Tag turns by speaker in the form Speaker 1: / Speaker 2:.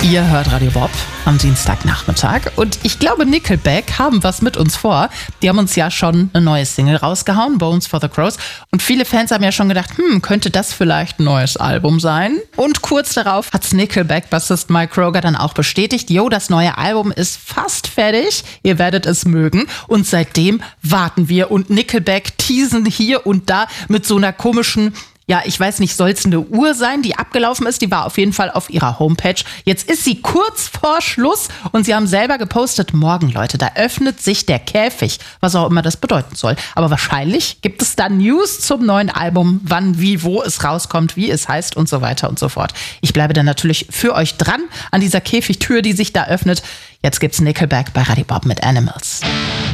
Speaker 1: Ihr hört Radio Bob am Dienstagnachmittag und ich glaube, Nickelback haben was mit uns vor. Die haben uns ja schon eine neue Single rausgehauen, Bones for the Crows. Und viele Fans haben ja schon gedacht, könnte das vielleicht ein neues Album sein? Und kurz darauf hat's Nickelback-Bassist Mike Kroger dann auch bestätigt, das neue Album ist fast fertig, ihr werdet es mögen. Und seitdem warten wir und Nickelback teasen hier und da mit so einer komischen, ich weiß nicht, soll es eine Uhr sein, die abgelaufen ist? Die war auf jeden Fall auf ihrer Homepage. Jetzt ist sie kurz vor Schluss und sie haben selber gepostet, morgen, Leute, da öffnet sich der Käfig, was auch immer das bedeuten soll. Aber wahrscheinlich gibt es da News zum neuen Album, wann, wie, wo es rauskommt, wie es heißt und so weiter und so fort. Ich bleibe dann natürlich für euch dran an dieser Käfigtür, die sich da öffnet. Jetzt gibt's Nickelback bei Radio Bob mit Animals.